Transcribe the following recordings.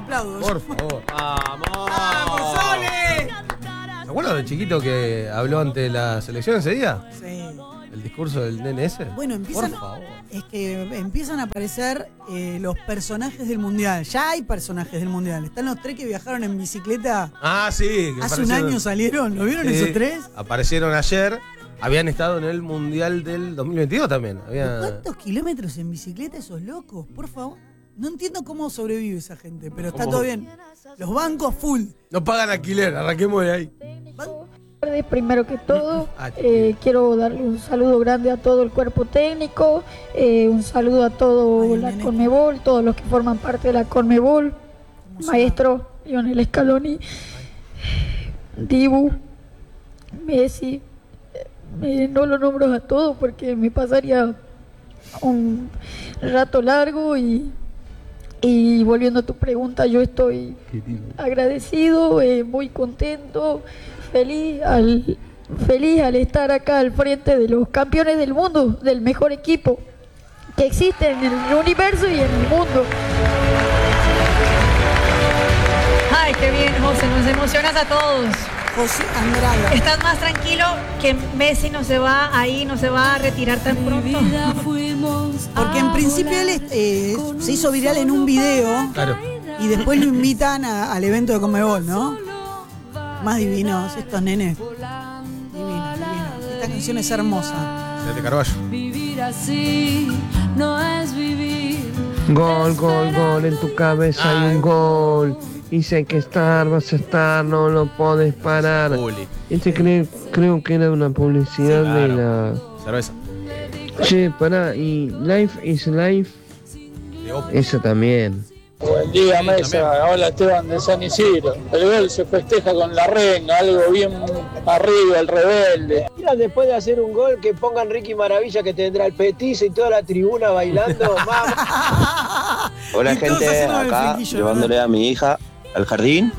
Aplaudo. Por favor. ¡Vamos, Sole! ¿Se acuerdan del chiquito que habló ante la selección ese día? Sí. El discurso del nene ese. Bueno, Por favor. es que empiezan a aparecer los personajes del Mundial. Ya hay personajes del Mundial. Están los 3 que viajaron en bicicleta. Ah, sí. Que Hace un año salieron. ¿Lo vieron Sí, esos 3? Aparecieron ayer. Habían estado en el Mundial del 2022 también. ¿Cuántos kilómetros en bicicleta esos locos? Por favor. No entiendo cómo sobrevive esa gente, pero está ¿Cómo? todo bien. Los bancos full. No pagan alquiler, arranquemos de ahí. Primero que todo, quiero darle un saludo grande a todo el cuerpo técnico, un saludo a todo la Conmebol, todos los que forman parte de la Conmebol, maestro Lionel Scaloni, Dibu, Messi, no lo nombro a todos porque me pasaría un rato largo y volviendo a tu pregunta, yo estoy agradecido, muy contento, feliz al estar acá al frente de los campeones del mundo, del mejor equipo que existe en el universo y en el mundo. Ay, qué bien, José, nos emocionas a todos. José Andrada. ¿Estás más tranquilo que Messi no se va a retirar tan pronto? Porque en principio él se hizo viral en un video. Claro. Y después lo invitan al evento de Conmebol, ¿no? Más divinos, estos nenes. Divino. Esta canción es hermosa. De Carballo. Vivir así no es vivir. Gol, gol, gol, en tu cabeza hay un gol. Y si hay que estar, vas a estar, no lo puedes parar. Este creo que era una publicidad de la... Cerveza. Che, pará, y Life is Life. Eso también. Buen día, Mesa. Hola, Esteban de San Isidro. El gol se festeja con la renga, algo bien arriba, el rebelde. Mira, después de hacer un gol, que pongan Ricky Maravilla, que tendrá el petizo y toda la tribuna bailando. Hola, gente, acá llevándole a mi hija al jardín.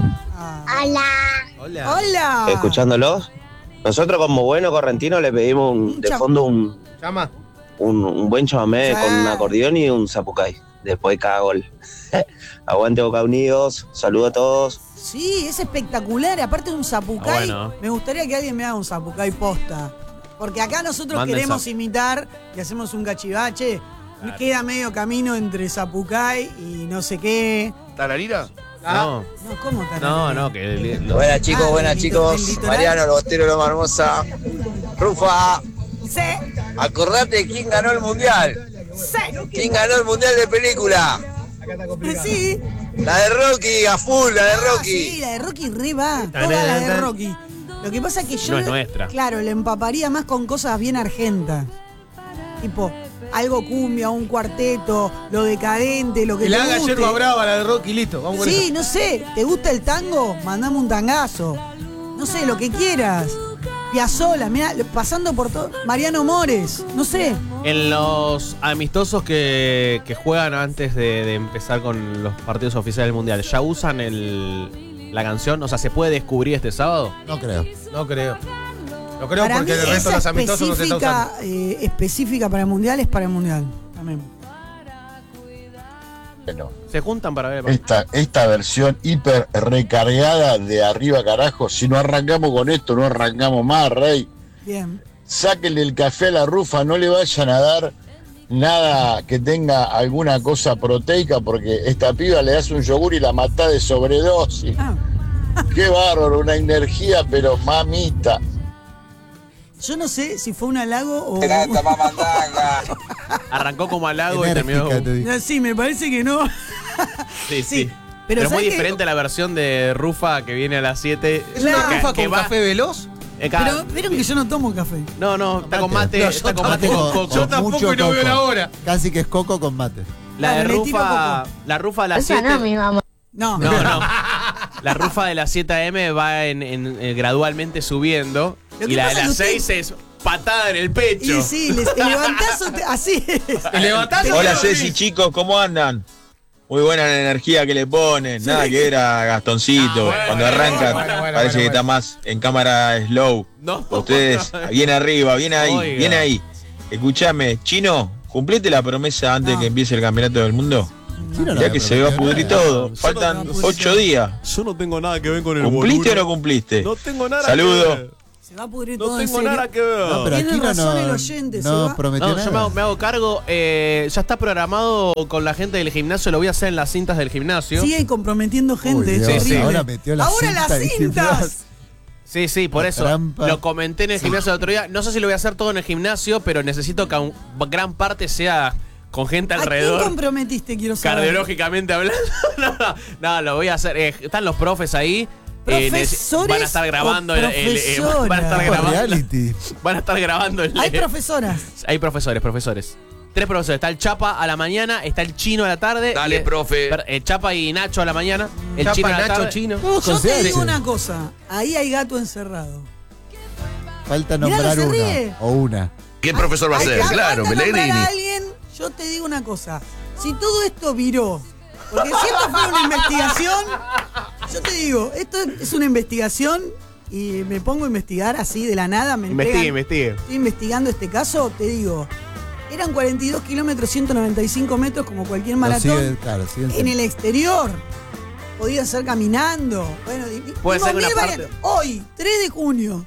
Hola. Escuchándolos. Nosotros, como buenos correntinos, le pedimos de fondo un buen chamamé con un acordeón y un zapucay. Después cada gol. Aguante Boca Unidos, saludo a todos. Sí, es espectacular. Aparte de un zapucay, Bueno. me gustaría que alguien me haga un zapucay posta. Porque acá nosotros Manden queremos imitar y hacemos un cachivache. Queda medio camino entre zapucay y no sé qué. ¿Tararira? No. No, ¿cómo tararira? No, que... Buenas chicos, buenas chicos. Mariano, el bostero, Loma Hermosa. Rufa. Sí. Acordate de quién ganó el mundial. Sí. ¿Quién ganó el mundial de película? Sí. La de Rocky, a full, la de Rocky. Sí, la de Rocky re va. Toda la de Rocky. Lo que pasa es que yo, No es nuestra. claro, le empaparía más con cosas bien argentas. Tipo, algo cumbia, un cuarteto, lo decadente, lo que Que le te haga guste. yerba brava la de Rocky, listo. Vamos con Sí, eso. no sé, ¿te gusta el tango? Mandame un tangazo. No sé, lo que quieras. Piazzolla, mirá, pasando por todo. Mariano Mores, no sé. En los amistosos que juegan antes de empezar con los partidos oficiales del Mundial, ¿ya usan la canción? O sea, ¿se puede descubrir este sábado? No creo. No creo. No creo Para porque mí el resto de esa los amistosos no se está usando. específica para el Mundial es para el Mundial. También. ¿Se juntan para ver? Esta versión hiper recargada de arriba carajo, si no arrancamos con esto, no arrancamos más, Rey. Bien. Sáquenle el café a la Rufa, no le vayan a dar nada que tenga alguna cosa proteica, porque esta piba le hace un yogur y la mata de sobredosis. Qué bárbaro, una energía, pero mamita. Yo no sé si fue un halago o... Arrancó como halago y terminó... No, sí, me parece que no. Sí. Pero Pero muy ¿sabes qué? diferente a la versión de Rufa que viene a las 7. ¿Es una Rufa con café veloz? Pero vieron que yo no tomo café. No, está con mate, No, está yo con mate tampoco. con coco. Yo tampoco y no veo la hora. Casi que es coco con mate. La de le tiro Rufa, la Rufa a las Esa 7. no, mi mamá. No. No. La Rufa de las 7 AM va en gradualmente subiendo. Lo Y que la de pasa las es que 6 es patada en el pecho. Y sí, el levantazo, así es. Hola Ceci, chicos, ¿cómo andan? Muy buena la energía que le ponen. Nada que ver a Gastoncito. Cuando arranca parece que está más en cámara slow. No. Ustedes, bien arriba, bien ahí, Oiga. Escúchame, Chino, ¿cumpliste la promesa antes que empiece el campeonato del mundo? Ya que se va a pudrir todo. Faltan 8 días. Yo no tengo nada que ver con el ¿Cumpliste boludo. o no cumpliste? No tengo nada Saludos. que ver. Se va a pudrir No todo en tengo serio. nada que ver. No, pero Tiene Aquino razón el no, oyente, se no va. prometió No, nada. yo me hago cargo. Ya está programado con la gente del gimnasio. Lo voy a hacer en las cintas del gimnasio. Siguen comprometiendo gente. Uy, es Dios, horrible. ahora metió la Ahora cinta las del cintas. gimnasio. Sí, por La eso. trampa. Lo comenté en el gimnasio el otro día. No sé si lo voy a hacer todo en el gimnasio, pero necesito que gran parte sea con gente ¿A quién alrededor. comprometiste? Quiero saber. Cardiológicamente hablando. No, lo voy a hacer. Están los profes ahí. ¿Profesores van a estar grabando o profesoras? van a estar grabando. Reality. Van a estar grabando Hay profesoras. Hay profesores. 3 profesores. Está el Chapa a la mañana, está el Chino a la tarde. Dale, profe. El Chapa y Nacho a la mañana. El Chapa, Chino a la Nacho, tarde. Chino. Yo te digo una cosa. Ahí hay gato encerrado. Falta Mirá, nombrar no se uno ríe. o una. ¿Qué profesor va a ser? Claro, Falta nombrar Pellegrini. a alguien. Yo te digo una cosa. Si todo esto viró, porque si esto fue una investigación, yo te digo, esto es una investigación y me pongo a investigar así de la nada. Investigue. Estoy investigando este caso, te digo. Eran 42 kilómetros, 195 metros como cualquier maratón. Siguen En el exterior. Podía ser caminando. Bueno, Puede ser una parte. Hoy, 3 de junio,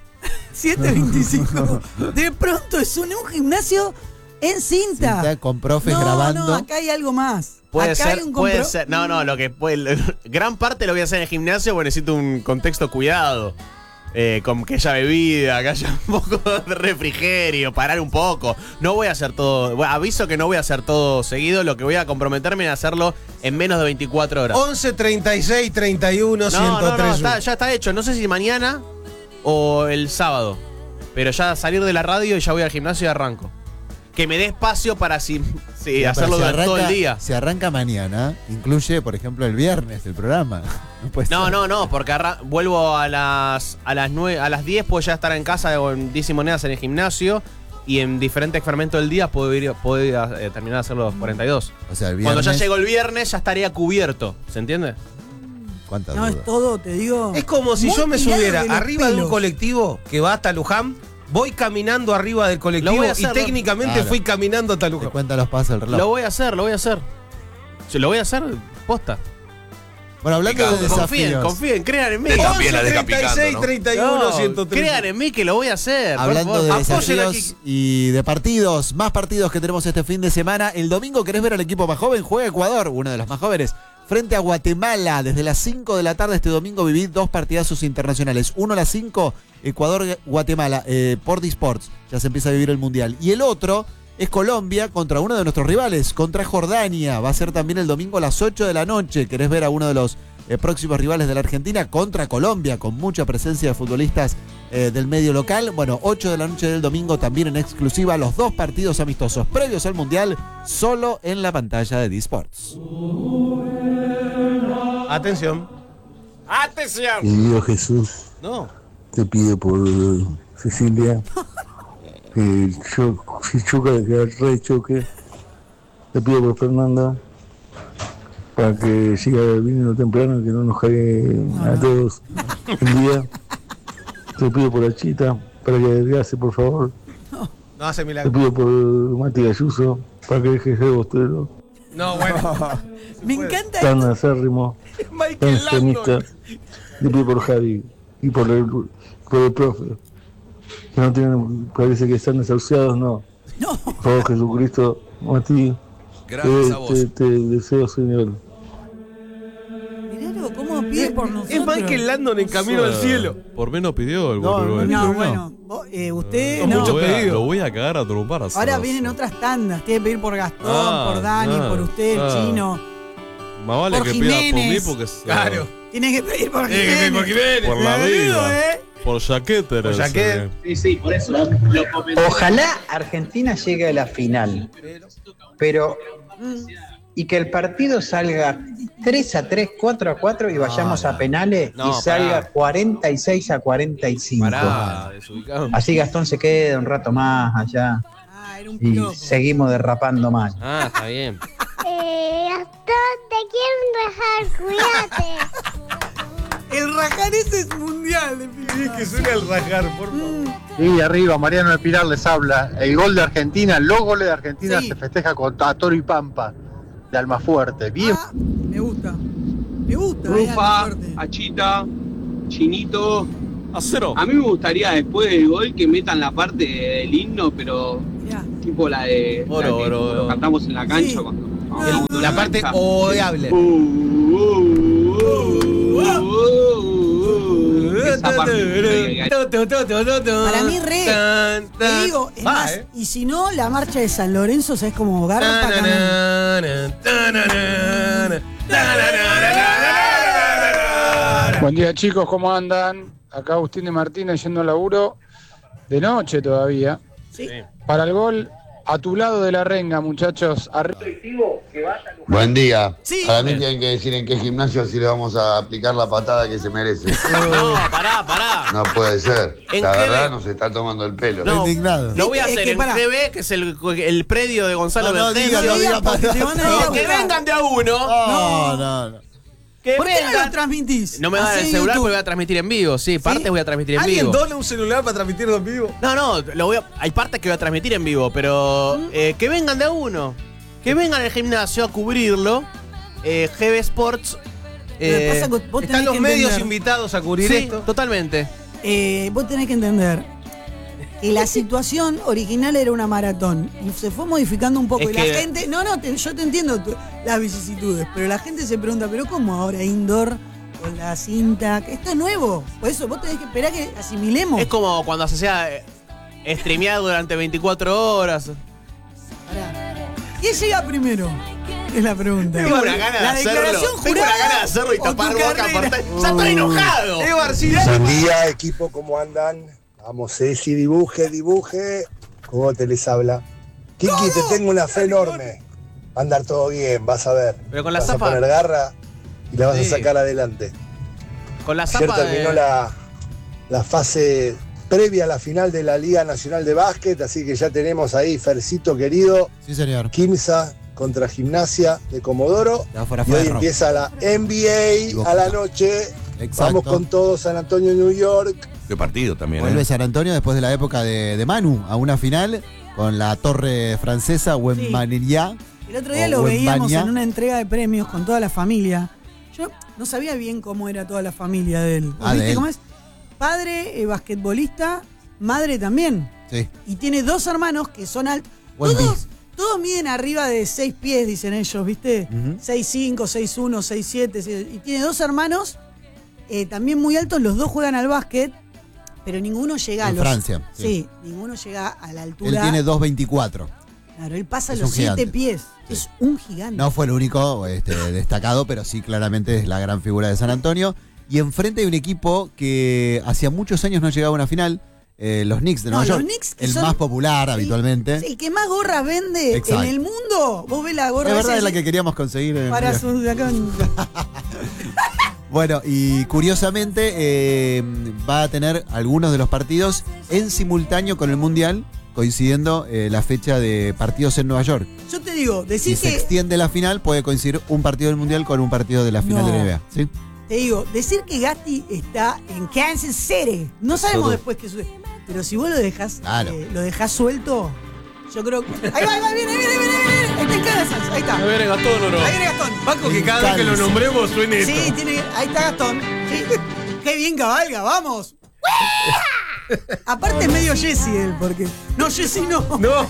7:25. De pronto es un gimnasio en cinta. Cinta con profes grabando. No, acá hay algo más. Puede acá ser, hay un puede ser. No, lo que puede. Gran parte lo voy a hacer en el gimnasio porque necesito un contexto cuidado. Con que haya bebida, que haya un poco de refrigerio, parar un poco. No voy a hacer todo. Aviso que no voy a hacer todo seguido. Lo que voy a comprometerme es hacerlo en menos de 24 horas. 11 36 31 103. Ya está hecho. No sé si mañana o el sábado. Pero ya salir de la radio y ya voy al gimnasio y arranco. Que me dé espacio para hacerlo durante todo el día. Si arranca mañana, incluye, por ejemplo, el viernes el programa. No, porque vuelvo a las 9, a las 10 puedo ya estar en casa o en 10 monedas en el gimnasio y en diferentes fragmentos del día puedo terminar de hacer los 42. O sea, el viernes, cuando ya llego el viernes ya estaría cubierto, ¿se entiende? ¿Cuántas No, dudas? es todo, te digo. Es como si muy yo me tirado subiera de los arriba de un pelos. colectivo que va hasta Luján, voy caminando arriba del colectivo Lo voy a y hacer, técnicamente claro. fui caminando hasta Te Luján. cuenta los pasos del reloj. Lo voy a hacer. Sí, lo voy a hacer posta. Bueno, hablando de desafíos. Confíen, crean en mí. También la 11 deja picando, 36 ¿no? 31 103. Crean en mí que lo voy a hacer. Hablando de por favor. Apoyen desafíos y de partidos, más partidos que tenemos este fin de semana. El domingo, ¿querés ver al equipo más joven? Juega Ecuador, uno de los más jóvenes, frente a Guatemala. Desde las 5 de la tarde este domingo viví 2 partidazos internacionales. Uno a las 5, Ecuador-Guatemala, por D-Sports. Ya se empieza a vivir el Mundial. Y el otro es Colombia contra uno de nuestros rivales, contra Jordania. Va a ser también el domingo a las 8 de la noche. ¿Querés ver a uno de los próximos rivales de la Argentina contra Colombia, con mucha presencia de futbolistas del medio local? Bueno, 8 de la noche del domingo también en exclusiva los 2 partidos amistosos previos al Mundial, solo en la pantalla de D-Sports. Atención. Querido Jesús, No. te pido por Cecilia, si choca de quedar re choque, te pido por Fernanda, para que siga viniendo temprano, que no nos cague a todos el día. Te pido por la Chita, para que adelgace, por favor. No hace Te milagro. pido por Mati Ayuso, para que deje de ser bostero. No, bueno. Me encanta Tan esto. acérrimo, tan Michael extremista. Landon. Te pido por Javi y por el profe. Que no tienen, parece que están desahuciados, no. No. Por favor, Jesucristo, Mati, Grande esa voz. te deseo, Señor. Mirá cómo pide por nosotros. Es Michael Landon en Camino al Cielo. Por menos pidió el No, boludo. No, bueno. Usted Son no. muchos pedidos. Lo voy a cagar a trompar. a Ahora Sasso. vienen otras tandas. Tiene que pedir por Gastón, Ah, por Dani, claro, por usted, el claro. chino. Más vale por que pida por mí Jiménez. porque Claro. Tiene que pedir por Tiene que pedir por Jiménez. Jiménez. por la Te digo, vida. Por Jaqueter. Por Jaquet. Sí, por eso lo comenté. Ojalá Argentina llegue a la final, pero y que el partido salga 3-3, 4-4 y vayamos a penales No, y salga pará. 46-45. Pará, desubicado. Así Gastón se queda un rato más allá Ah, era un y piropo. seguimos derrapando mal. Ah, está bien. Gastón, te quieren rajar, cuídate. El rajar ese es mundial. Sí, que suena el rajar, por favor. Y arriba, Mariano del Pilar les habla. El gol de Argentina, los goles de Argentina Sí. se festeja con a Toro y Pampa. de Almafuerte. Bien. Me gusta. Rufa, Achita, Chinito. Acero. A mí me gustaría después del gol que metan la parte del himno, pero tipo la de Oro. cantamos en la cancha. Sí. Cuando La parte odiable. Esa parte. Para mí te digo, es más, y si no, la marcha de San Lorenzo, ¿sabes cómo garpa Buen día, chicos, ¿cómo andan? Acá Agustín de Martínez yendo al laburo de noche todavía. Sí. Para el gol, a tu lado de la renga, muchachos. Buen día. Sí. Para mí tienen que decir en qué gimnasio si le vamos a aplicar la patada que se merece. No, pará. No puede ser. En La GB. verdad nos está tomando el pelo. No, Indignado. lo voy a Es hacer que en pará. GB, que es el predio de Gonzalo No, Vergés. no diga, porque te van a ir a Que buscar. vengan de a uno. No. Que ¿Por qué no vengan. lo transmitís? No me dan Hacé el celular YouTube. porque voy a transmitir en vivo. Sí, partes voy a transmitir en ¿Alguien vivo. dona un celular para transmitirlo en vivo? No, hay partes que voy a transmitir en vivo, pero que vengan de a uno. Que vengan al gimnasio a cubrirlo. GB Sports. Lo que pasa es que vos tenés Están los que medios entender. invitados a cubrir Sí, esto. totalmente. Vos tenés que entender que la situación original era una maratón y se fue modificando un poco. Es Y que- la gente, yo te entiendo las vicisitudes, pero la gente se pregunta, ¿pero cómo ahora indoor con la cinta? Que esto es nuevo. Por eso vos tenés que esperar que asimilemos. Es como cuando se hacía streameado durante 24 horas. ¿Quién llega primero? Es la pregunta. Tengo una gana de La hacerlo. declaración Tengo una jurada gana de hacerlo y o tapar tu boca. carrera. Ya estoy enojado. Buen día, equipo, ¿cómo andan? Vamos, Ceci, dibuje. ¿Cómo te les habla? Kiki, te tengo una fe enorme. Va a andar todo bien, vas a ver. Pero con la vas zapa. a poner garra y la vas Sí. a sacar adelante. Con la Ayer zapa terminó de... la fase previa a la final de la Liga Nacional de Básquet, así que ya tenemos ahí Fercito querido, Sí, señor. Quimsa contra Gimnasia de Comodoro. Ya fuera Y hoy Ferro. empieza la NBA a la noche. Exacto. Vamos con todo San Antonio, New York. Qué partido también, Vuelve San Antonio después de la época de Manu a una final con la torre francesa Wembanyama. El otro día O lo veíamos Wembanyama. en una entrega de premios con toda la familia. Yo no sabía bien cómo era toda la familia de él. Ah, de ¿Viste él. cómo es? Padre, basquetbolista, madre también. Sí. Y tiene dos hermanos que son altos. Wemby. Todos miden arriba de 6 pies, dicen ellos, ¿viste? Ujú. 6'5, 6'1, 6'7. Y tiene dos hermanos también muy altos. Los dos juegan al básquet, pero ninguno llega a En los... Francia, Sí. sí. Ninguno llega a la altura... Él tiene 2.24. Claro, él pasa Es los un gigante. 7 pies. Es un gigante. No fue el único destacado, pero sí claramente es la gran figura de San Antonio. Y enfrente hay un equipo que hacía muchos años no llegaba a una final, los Knicks de No, Nueva los York. Knicks, que el son- más popular Sí, habitualmente. El que más gorras vende Exacto. en el mundo. Vos ves la gorra Es verdad, esa es la que queríamos conseguir. para su de acá en- Bueno, y curiosamente va a tener algunos de los partidos en simultáneo con el Mundial, coincidiendo la fecha de partidos en Nueva York. Yo te digo, Si decir se que extiende la final, puede coincidir un partido del Mundial con un partido de la final No. de la NBA. ¿Sí? te digo, decir que Gatti está en Kansas City. No sabemos Todo. después qué sucede. Pero si vos lo dejás suelto, yo creo que. Ahí va, viene. Está en Kansas, ahí está. Ahí viene Gastón, ¿o no? Ahí viene Gastón. Banco que cada vez que lo nombremos suene esto. Sí, ahí está Gastón. Sí. Qué bien cabalga, vamos. Aparte es medio Jesse él, porque. No, Jesse no. No.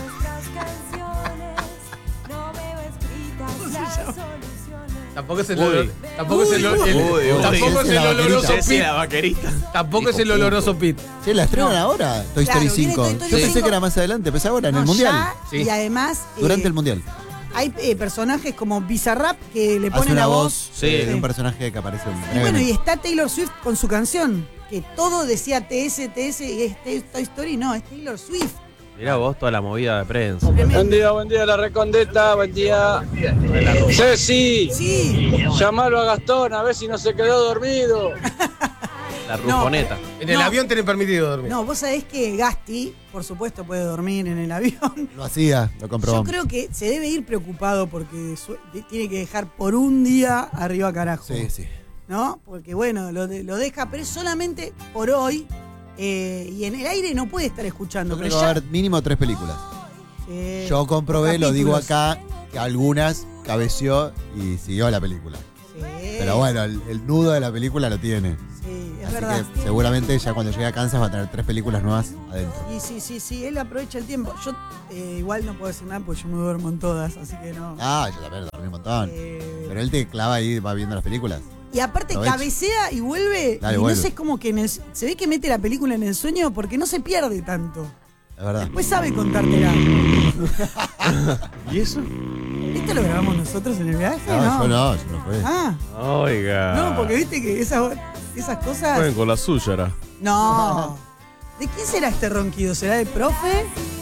Tampoco es el Uy. tampoco es el Uy, uy. tampoco es el oloroso Jesse Pit. la vaquerita. Tampoco es el oloroso Pit. Sí, la estrenan ahora, Toy Claro, Story viene 5. Toy Story Yo pensé 5. que era más adelante, pues ahora, en el No, Mundial. ya, y además. Durante el Mundial. Hay personajes como Bizarrap que le Hace ponen una la voz voz. de un personaje que aparece en Y bueno, y está Taylor Swift con su canción, que todo decía TS, y es Toy Story, no, es Taylor Swift. Mirá vos toda la movida de prensa. Buen día, la Recondeta, buen día. Ceci, llamalo a Gastón a ver si no se quedó dormido. La rufoneta. En el avión tenés permitido dormir. No, vos sabés que Gasti, por supuesto, puede dormir en el avión. Lo hacía, lo Yo comprobamos. creo que se debe ir preocupado porque tiene que dejar por un día arriba carajo. Sí. ¿No? Porque bueno, lo deja, pero es solamente por hoy. Y en el aire no puede estar escuchando. Yo creo Pero que va a ya, haber mínimo 3 películas. Yo comprobé, lo digo capítulos. acá, que algunas cabeció y siguió la película. Sí. Pero bueno, el nudo de la película lo tiene. Sí, es Así verdad. que seguramente ya cuando llegue a Kansas va a tener 3 películas nuevas adentro. Sí, él aprovecha el tiempo. Yo igual no puedo decir nada porque yo me duermo en todas, así que no. Ah, yo también dormí un montón. Pero él te clava ahí, va viendo las películas. Y aparte Aprovecha. cabecea y vuelve. Dale, y vuelve. no sé, es como que se ve que mete la película en el sueño porque no se pierde tanto. Es verdad. Después sabe contártela. ¿Y eso? ¿Esto lo grabamos nosotros en el viaje? No, yo no fue. Ah, Oiga. no, porque viste que esas cosas. Jueguen con la suya, era. No. ¿De quién será este ronquido? ¿Será del profe?